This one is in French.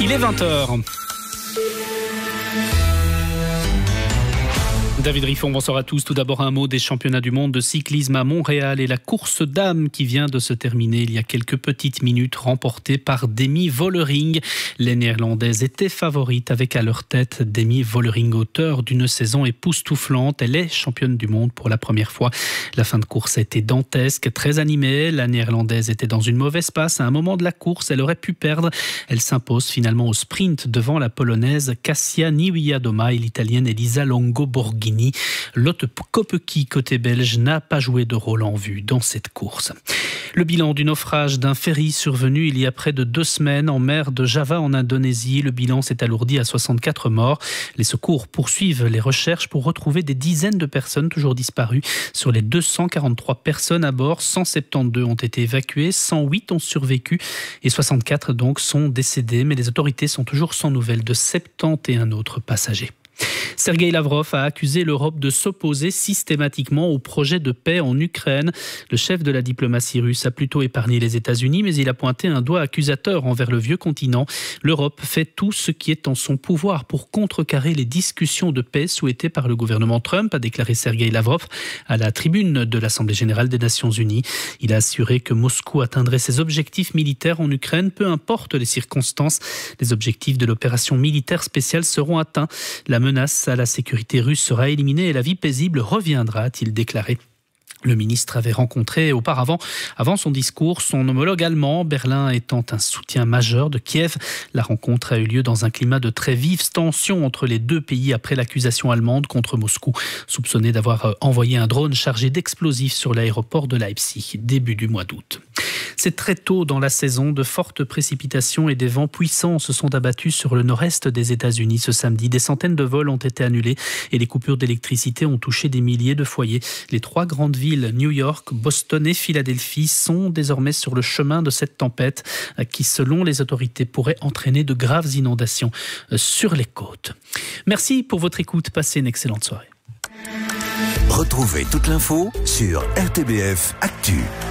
Il est 20h. David Riffon, bonsoir à tous. Tout d'abord un mot des championnats du monde de cyclisme à Montréal et la course dames qui vient de se terminer il y a quelques petites minutes, remportée par Demi Vollering. Les Néerlandaises étaient favorites avec à leur tête Demi Vollering, auteure d'une saison époustouflante. Elle est championne du monde pour la première fois. La fin de course a été dantesque, très animée. La Néerlandaise était dans une mauvaise passe. À un moment de la course, elle aurait pu perdre. Elle s'impose finalement au sprint devant la Polonaise Kasia Niewiadoma et l'Italienne Elisa Longo-Borghini. Lotte Kopecky, côté belge, n'a pas joué de rôle en vue dans cette course. Le bilan du naufrage d'un ferry survenu il y a près de 2 semaines en mer de Java en Indonésie. Le bilan s'est alourdi à 64 morts. Les secours poursuivent les recherches pour retrouver des dizaines de personnes toujours disparues. Sur les 243 personnes à bord, 172 ont été évacuées, 108 ont survécu et 64 donc sont décédés. Mais les autorités sont toujours sans nouvelles de 71 autres passagers. Sergueï Lavrov a accusé l'Europe de s'opposer systématiquement au projet de paix en Ukraine. Le chef de la diplomatie russe a plutôt épargné les États-Unis, mais il a pointé un doigt accusateur envers le vieux continent. L'Europe fait tout ce qui est en son pouvoir pour contrecarrer les discussions de paix souhaitées par le gouvernement Trump, a déclaré Sergueï Lavrov à la tribune de l'Assemblée générale des Nations unies. Il a assuré que Moscou atteindrait ses objectifs militaires en Ukraine, peu importe les circonstances. Les objectifs de l'opération militaire spéciale seront atteints. La menace à la sécurité russe sera éliminée et la vie paisible reviendra, a-t-il déclaré. Le ministre avait rencontré auparavant, avant son discours, son homologue allemand, Berlin étant un soutien majeur de Kiev. La rencontre a eu lieu dans un climat de très vives tensions entre les deux pays après l'accusation allemande contre Moscou, soupçonné d'avoir envoyé un drone chargé d'explosifs sur l'aéroport de Leipzig, début du mois d'août. C'est très tôt dans la saison, de fortes précipitations et des vents puissants se sont abattus sur le nord-est des États-Unis ce samedi. Des centaines de vols ont été annulés et les coupures d'électricité ont touché des milliers de foyers. Les 3 grandes villes, New York, Boston et Philadelphie, sont désormais sur le chemin de cette tempête qui, selon les autorités, pourrait entraîner de graves inondations sur les côtes. Merci pour votre écoute. Passez une excellente soirée. Retrouvez toute l'info sur RTBF Actu.